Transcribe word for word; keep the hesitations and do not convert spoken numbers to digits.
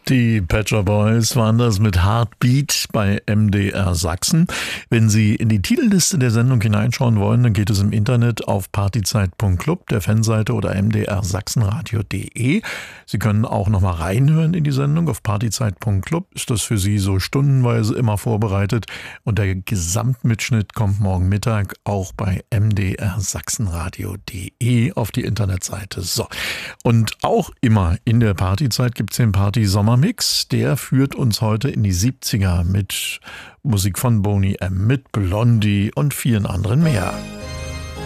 Die Pet Shop Boys waren das mit Heartbeat bei M D R Sachsen. Wenn Sie in die Titelliste der Sendung hineinschauen wollen, dann geht es im Internet auf partyzeit punkt club, der Fanseite oder m d r sachsenradio punkt de. Sie können auch noch mal reinhören in die Sendung. Auf partyzeit punkt club ist das für Sie so stundenweise immer vorbereitet. Und der Gesamtmitschnitt kommt morgen Mittag auch bei m d r sachsenradio punkt de auf die Internetseite. So. Und auch immer in der Partyzeit gibt es den Party-Sommer Mix, der führt uns heute in die siebziger mit Musik von Boney M., mit Blondie und vielen anderen mehr.